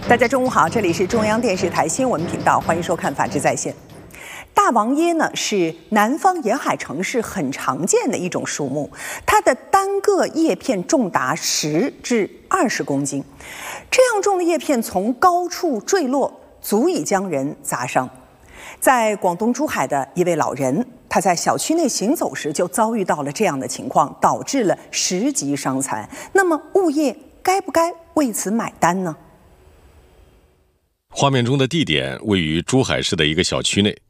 大家中午好，这里是中央电视台新闻频道，欢迎收看《法治在线》。大王椰呢是南方沿海城市很常见的一种树木，它的单个叶片重达10至20公斤，这样重的叶片从高处坠落，足以将人砸伤。在广东珠海的一位老人，他在小区内行走时就遭遇到了这样的情况，导致了10级伤残。那么物业该不该为此买单呢？ 画面中的地点位于珠海市的一个小区内，